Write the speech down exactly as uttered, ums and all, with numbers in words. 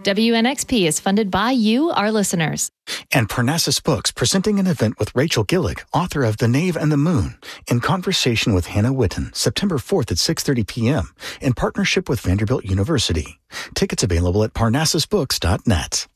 W N X P is funded by you, our listeners. And Parnassus Books, presenting an event with Rachel Gillick, author of The Knave and the Moon, in conversation with Hannah Witten, September fourth at six thirty p.m., in partnership with Vanderbilt University. Tickets available at parnassus books dot net.